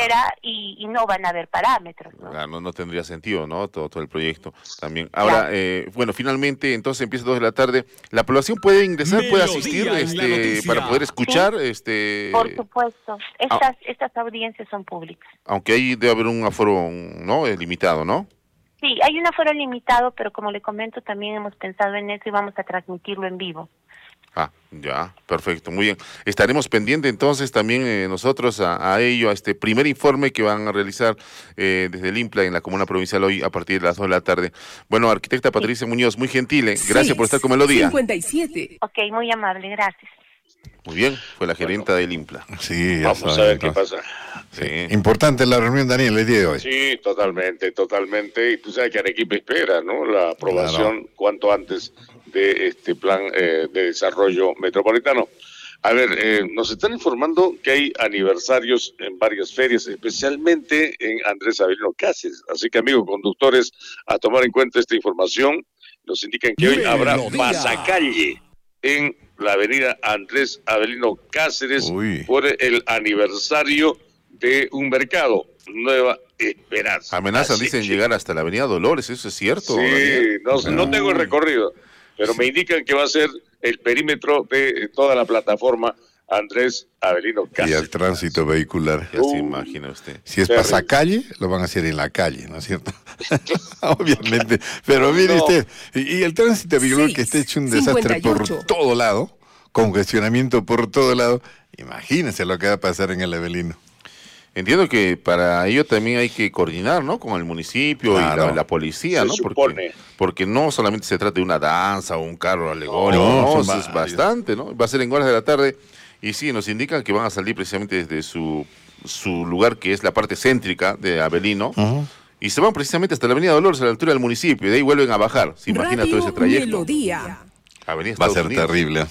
carretera y no van a haber parámetros, ¿no? Claro, no tendría sentido, ¿no? Todo el proyecto también. Ahora, bueno, finalmente, entonces empieza a 2 de la tarde. ¿La población puede ingresar, puede asistir para poder escuchar? Sí, por supuesto. Estas audiencias son públicas. Aunque ahí debe haber un aforo, ¿no? Limitado, ¿no? Sí, hay un aforo limitado, pero como le comento, también hemos pensado en eso y vamos a transmitirlo en vivo. Ah, ya, perfecto, muy bien. Estaremos pendientes entonces también nosotros a ello, a este primer informe que van a realizar desde el INPLA en la Comuna Provincial hoy a partir de las 2 de la tarde. Bueno, arquitecta Patricia Muñoz, muy gentil, gracias por estar con Melodía. 57. Ok, muy amable, gracias. Muy bien, fue la gerenta del INPLA. Sí, vamos a ver qué pasa. Sí. Importante la reunión, Daniel, el día de hoy. Sí, totalmente. Y tú sabes que Arequipa espera, ¿no? La aprobación cuanto antes de este plan de desarrollo metropolitano. A ver, nos están informando que hay aniversarios en varias ferias, especialmente en Andrés Avelino Cáceres. Así que, amigos conductores, a tomar en cuenta esta información, nos indican que hoy habrá pasacalle en la avenida Andrés Avelino Cáceres por el aniversario de un mercado, Nueva Esperanza. Amenazan, dicen, llegar hasta la avenida Dolores, ¿eso es cierto? Sí, no tengo el recorrido, pero me indican que va a ser el perímetro de toda la plataforma Andrés Avelino Cáceres. Y el tránsito vehicular. Ya se imagina usted. Si es pasacalle, lo van a hacer en la calle, ¿no es cierto? Obviamente. Pero mire usted, y el tránsito vehicular que está hecho un desastre 58. Por todo lado, congestionamiento por todo lado, imagínese lo que va a pasar en el Avelino. Entiendo que para ello también hay que coordinar, ¿no? Con el municipio y la policía, ¿no? Porque no solamente se trata de una danza o un carro alegórico, no, eso es bastante, ¿no? Va a ser en horas de la tarde y sí, nos indican que van a salir precisamente desde su lugar, que es la parte céntrica de Avelino, y se van precisamente hasta la avenida Dolores, a la altura del municipio, y de ahí vuelven a bajar. ¿Se imagina todo ese trayecto? Melodía. Va a ser terrible.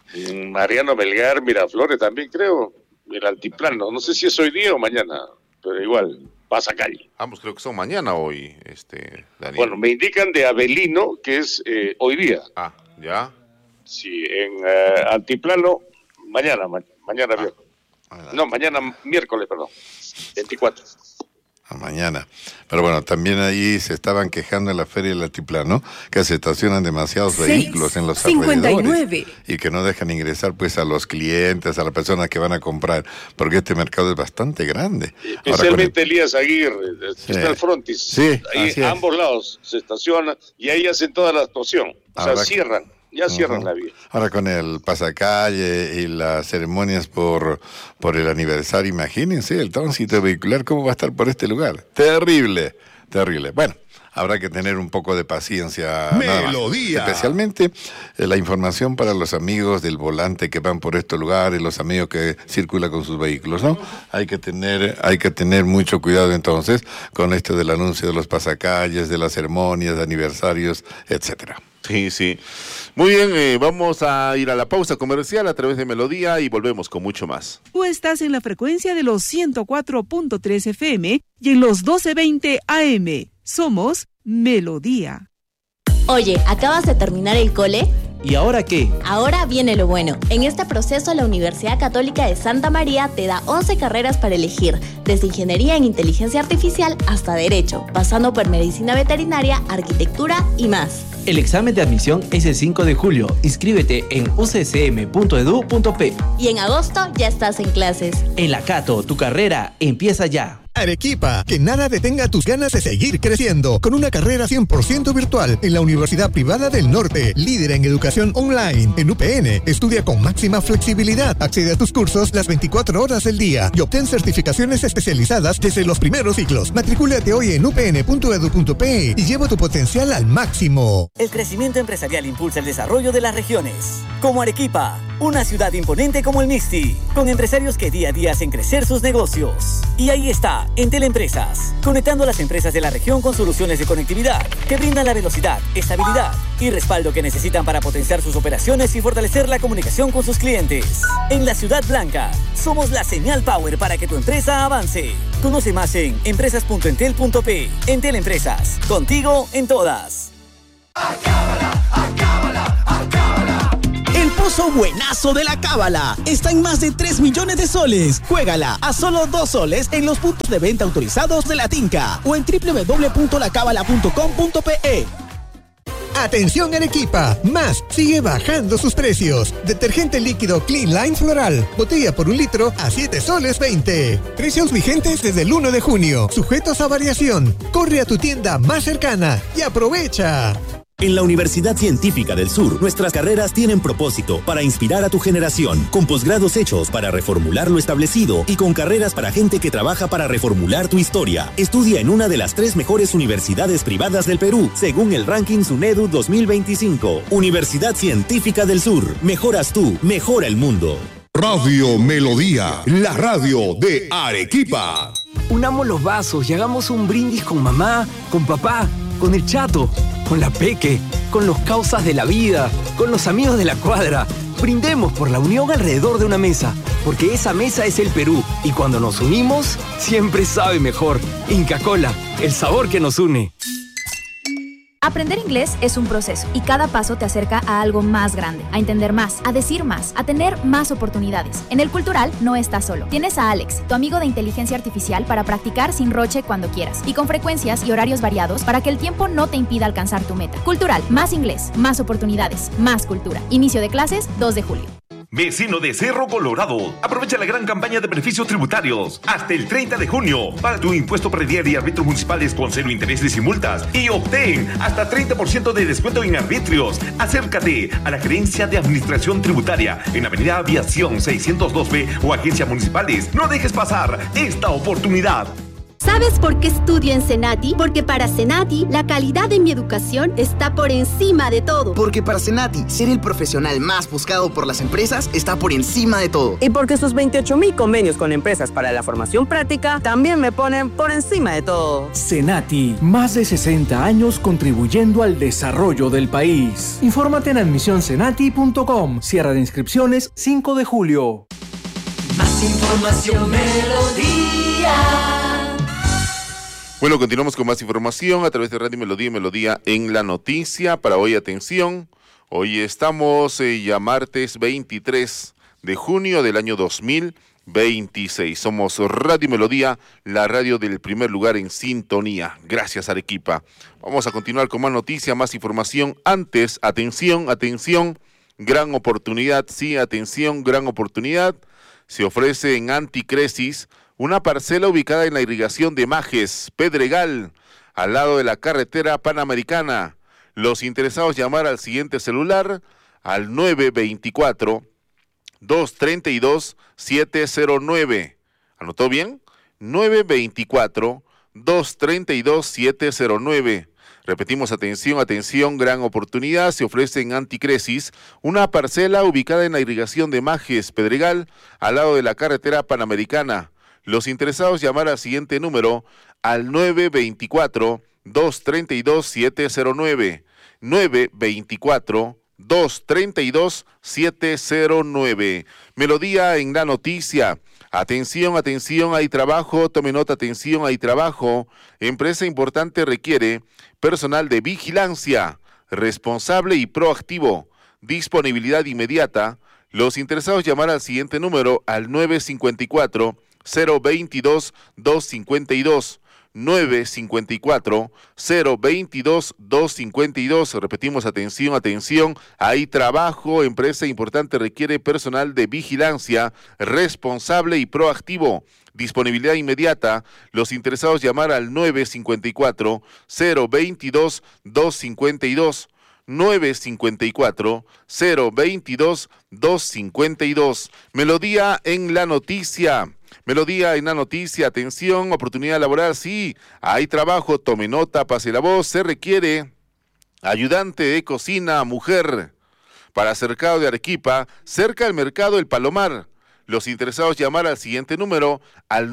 Mariano Melgar, Miraflores también creo. El altiplano, no sé si es hoy día o mañana, pero igual, pasa calle. Ambos creo que son mañana o hoy, Daniel. Bueno, me indican de Avelino que es hoy día. Ah, ¿ya? Sí, en altiplano, mañana viernes. No, mañana miércoles, perdón, 24. Mañana. Pero bueno, también ahí se estaban quejando en la Feria del Altiplano que se estacionan demasiados vehículos en los alrededores y que no dejan ingresar pues a los clientes, a las personas que van a comprar, porque este mercado es bastante grande. Especialmente Elías Aguirre, está el frontis, ahí a ambos lados se estaciona y ahí hacen toda la actuación, o sea, cierran la vía. Ahora con el pasacalle y las ceremonias por el aniversario, imagínense el tránsito vehicular, cómo va a estar por este lugar. Terrible. Bueno, habrá que tener un poco de paciencia. Melodía. Nada más. Especialmente la información para los amigos del volante que van por estos lugares, los amigos que circulan con sus vehículos, ¿no? Hay que tener mucho cuidado entonces con esto del anuncio de los pasacalles, de las ceremonias, de aniversarios, etcétera. Sí. Muy bien, vamos a ir a la pausa comercial a través de Melodía y volvemos con mucho más. Tú estás en la frecuencia de los 104.3 FM y en los 1220 AM. Somos Melodía. Oye, ¿acabas de terminar el cole? ¿Y ahora qué? Ahora viene lo bueno. En este proceso, la Universidad Católica de Santa María te da 11 carreras para elegir, desde Ingeniería en Inteligencia Artificial hasta Derecho, pasando por Medicina Veterinaria, Arquitectura y más. El examen de admisión es el 5 de julio. Inscríbete en uccm.edu.p. Y en agosto ya estás en clases. En la Cato, tu carrera empieza ya. Arequipa, que nada detenga tus ganas de seguir creciendo, con una carrera 100% virtual en la Universidad Privada del Norte, líder en educación online. En UPN, estudia con máxima flexibilidad, accede a tus cursos las 24 horas del día y obtén certificaciones especializadas desde los primeros ciclos. Matricúlate hoy en upn.edu.pe y lleva tu potencial al máximo. El crecimiento empresarial impulsa el desarrollo de las regiones, como Arequipa, una ciudad imponente como el Misti, con empresarios que día a día hacen crecer sus negocios. Y ahí está, Entel Empresas, conectando a las empresas de la región con soluciones de conectividad que brindan la velocidad, estabilidad y respaldo que necesitan para potenciar sus operaciones y fortalecer la comunicación con sus clientes. En la Ciudad Blanca, somos la señal power para que tu empresa avance. Conoce más en empresas.entel.p. Entel Empresas, contigo en todas. ¡Acábala! famoso buenazo de la cábala. Está en más de 3 millones de soles. Juégala a solo 2 soles en los puntos de venta autorizados de la Tinca o en www.lacabala.com.pe. Atención Arequipa, Más sigue bajando sus precios. Detergente líquido Clean Line Floral, botella por 1 litro a 7 soles 20. Precios vigentes desde el 1 de junio, sujetos a variación. Corre a tu tienda más cercana y aprovecha. En la Universidad Científica del Sur, nuestras carreras tienen propósito para inspirar a tu generación, con posgrados hechos para reformular lo establecido y con carreras para gente que trabaja para reformular tu historia. Estudia en una de las 3 mejores universidades privadas del Perú, según el ranking SUNEDU 2025. Universidad Científica del Sur. Mejoras tú, mejora el mundo. Radio Melodía, la radio de Arequipa. Unamos los vasos y hagamos un brindis con mamá, con papá, con el chato, con la peque, con los causas de la vida, con los amigos de la cuadra. Brindemos por la unión alrededor de una mesa, porque esa mesa es el Perú y cuando nos unimos, siempre sabe mejor. Inca Kola, el sabor que nos une. Aprender inglés es un proceso y cada paso te acerca a algo más grande, a entender más, a decir más, a tener más oportunidades. En el Cultural no estás solo. Tienes a Alex, tu amigo de inteligencia artificial, para practicar sin roche cuando quieras y con frecuencias y horarios variados para que el tiempo no te impida alcanzar tu meta. Cultural, más inglés, más oportunidades, más cultura. Inicio de clases 2 de julio. Vecino de Cerro Colorado, aprovecha la gran campaña de beneficios tributarios hasta el 30 de junio. Paga tu impuesto predial y árbitros municipales con 0 intereses y multas y obtén hasta 30% de descuento en arbitrios. Acércate a la Gerencia de Administración Tributaria en Avenida Aviación 602B o agencias municipales. No dejes pasar esta oportunidad. ¿Sabes por qué estudio en Senati? Porque para Senati, la calidad de mi educación está por encima de todo. Porque para Senati, ser el profesional más buscado por las empresas está por encima de todo. Y porque sus 28,000 convenios con empresas para la formación práctica también me ponen por encima de todo. Senati, más de 60 años contribuyendo al desarrollo del país. Infórmate en admisionsenati.com. Cierre de inscripciones 5 de julio. Más información, Melodía. Bueno, continuamos con más información a través de Radio Melodía y Melodía en la Noticia. Para hoy, atención, hoy estamos ya martes 23 de junio del año 2026. Somos Radio Melodía, la radio del primer lugar en sintonía. Gracias, Arequipa. Vamos a continuar con más noticias, más información. Antes, atención, gran oportunidad, sí, atención, gran oportunidad. Se ofrece en Anticresis una parcela ubicada en la irrigación de Majes, Pedregal, al lado de la carretera Panamericana. Los interesados llamar al siguiente celular, al 924-232-709. ¿Anotó bien? 924-232-709. Repetimos, atención, gran oportunidad. Se ofrece en Anticresis una parcela ubicada en la irrigación de Majes, Pedregal, al lado de la carretera Panamericana. Los interesados llamar al siguiente número, al 924-232-709. 924-232-709. Melodía en la noticia. Atención, hay trabajo, tome nota, atención, hay trabajo. Empresa importante requiere personal de vigilancia, responsable y proactivo. Disponibilidad inmediata. Los interesados llamar al siguiente número, al 954-022-252. 954-022-252. Repetimos, atención, hay trabajo, empresa importante requiere personal de vigilancia, responsable y proactivo. Disponibilidad inmediata. Los interesados llamar al 954-022-252. 954-022-252. Melodía en la noticia. Atención, oportunidad laboral, sí, hay trabajo, tome nota, pase la voz. Se requiere ayudante de cocina, mujer, para Cercado de Arequipa, cerca del Mercado El Palomar. Los interesados llamar al siguiente número, al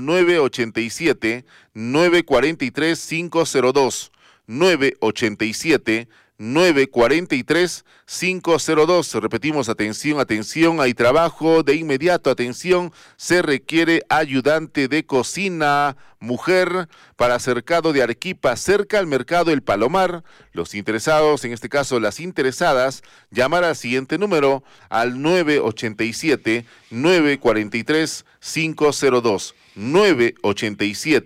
987-943-502. 943-502. Repetimos, atención, hay trabajo de inmediato, atención, se requiere ayudante de cocina, mujer, para cercado de Arequipa, cerca al mercado El Palomar. Los interesados, en este caso las interesadas, llamar al siguiente número, al 987-943-502. 987